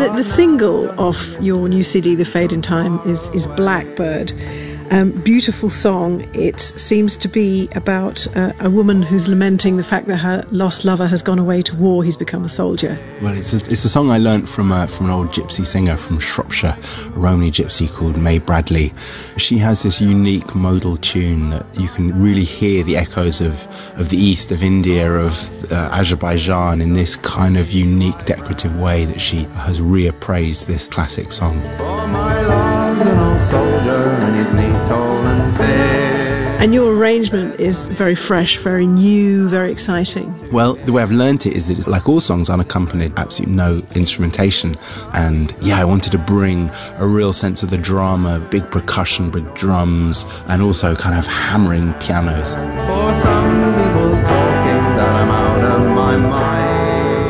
the single off your new CD, The Fade in Time, is Blackbird. Beautiful song. It seems to be about a woman who's lamenting the fact that her lost lover has gone away to war. He's become a soldier. Well, it's a song I learnt from an old gypsy singer from Shropshire, a Romany gypsy called May Bradley. She has this unique modal tune that you can really hear the echoes of the east, of India, of Azerbaijan in this kind of unique decorative way that she has reappraised this classic song. Oh, my love's an old soldier and he's neat, tall and fair. And your arrangement is very fresh, very new, very exciting. Well, the way I've learnt it is that it's like all songs, unaccompanied, absolutely no instrumentation. And yeah, I wanted to bring a real sense of the drama, big percussion, big drums, and also kind of hammering pianos. For some people's talking that I'm out of my mind.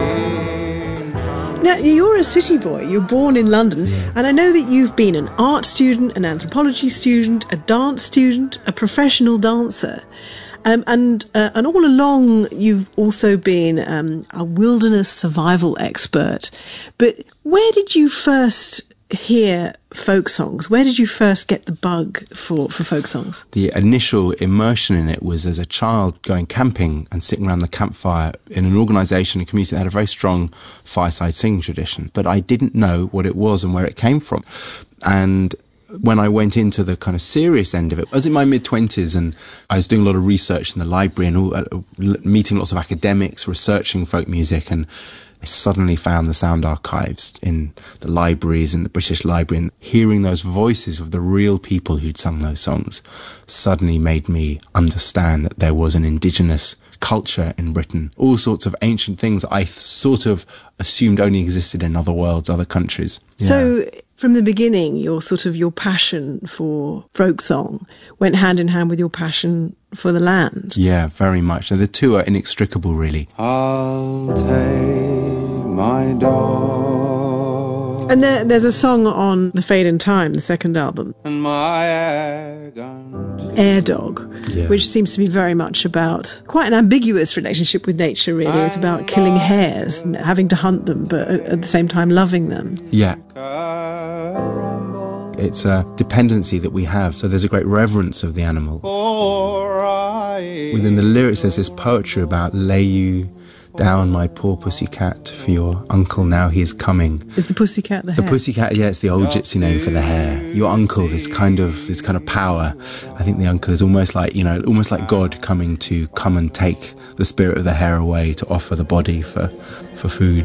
Now, you're a city boy, you're born in London, and I know that you've been an art student, an anthropology student, a dance student, a professional dancer, and all along you've also been a wilderness survival expert. But where did you first hear folk songs? Where did you first get the bug for folk songs? The initial immersion in it was as a child going camping and sitting around the campfire in an organisation, a community that had a very strong fireside singing tradition. But I didn't know what it was and where it came from. And when I went into the kind of serious end of it, I was in my mid-20s and I was doing a lot of research in the library and meeting lots of academics, researching folk music, and I suddenly found the sound archives in the libraries, in the British Library, and hearing those voices of the real people who'd sung those songs suddenly made me understand that there was an indigenous culture in Britain, all sorts of ancient things that I sort of assumed only existed in other worlds, other countries. Yeah. So from the beginning, your passion for folk song went hand in hand with your passion for the land. Yeah, very much. And the two are inextricable, really. I'll take my dog. And there's a song on The Fade in Time, the second album, And my egg and Air Dog, which seems to be very much about quite an ambiguous relationship with nature, really. It's about killing hares and having to hunt them, but at the same time loving them. Yeah. It's a dependency that we have, so there's a great reverence of the animal. Within the lyrics there's this poetry about lay you down, my poor pussycat, for your uncle now he is coming. Is the pussycat the hare? The pussycat, yeah, it's the old gypsy name for the hare. Your uncle, this kind of power. I think the uncle is almost like God coming to come and take the spirit of the hare away to offer the body for food.